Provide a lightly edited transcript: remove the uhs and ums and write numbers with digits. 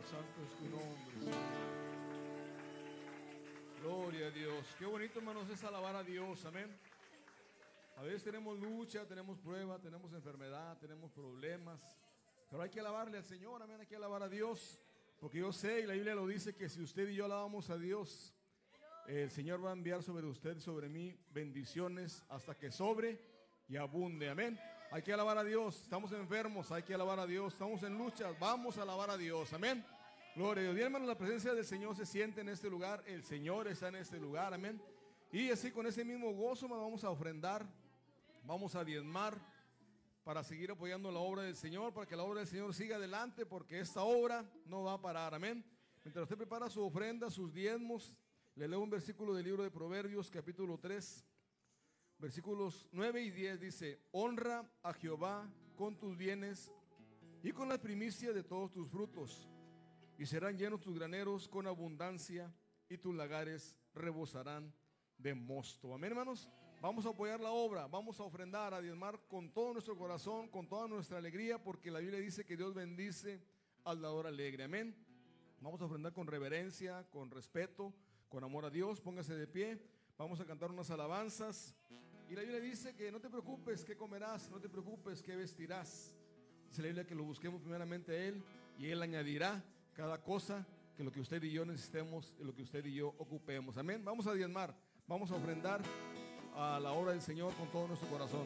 santo es tu nombre, Señor. Gloria a Dios. Qué bonito, hermanos, es alabar a Dios, amén. A veces tenemos lucha, tenemos prueba, tenemos enfermedad, tenemos problemas, pero hay que alabarle al Señor, amén, hay que alabar a Dios, porque yo sé, y la Biblia lo dice, que si usted y yo alabamos a Dios, el Señor va a enviar sobre usted y sobre mí bendiciones hasta que sobre y abunde, amén. Hay que alabar a Dios. Estamos enfermos, hay que alabar a Dios. Estamos en lucha, vamos a alabar a Dios, amén. Gloria a Dios. Bien, hermanos, la presencia del Señor se siente en este lugar. El Señor está en este lugar, amén. Y así con ese mismo gozo vamos a ofrendar, vamos a diezmar para seguir apoyando la obra del Señor, para que la obra del Señor siga adelante, porque esta obra no va a parar, amén. Mientras usted prepara su ofrenda, sus diezmos, le leo un versículo del libro de Proverbios, capítulo 3, versículos 9 y 10, dice: honra a Jehová con tus bienes y con la primicia de todos tus frutos, y serán llenos tus graneros con abundancia, y tus lagares rebosarán de mosto. Amén, hermanos. Vamos a apoyar la obra, vamos a ofrendar, a diezmar con todo nuestro corazón, con toda nuestra alegría, porque la Biblia dice que Dios bendice al dador alegre. Amén. Vamos a ofrendar con reverencia, con respeto, con amor a Dios. Póngase de pie, vamos a cantar unas alabanzas. Y la Biblia dice que no te preocupes qué comerás, no te preocupes qué vestirás. Dice la Biblia que lo busquemos primeramente a Él, y Él añadirá cada cosa que lo que usted y yo necesitemos y lo que usted y yo ocupemos. Amén. Vamos a diezmar, vamos a ofrendar a la obra del Señor con todo nuestro corazón.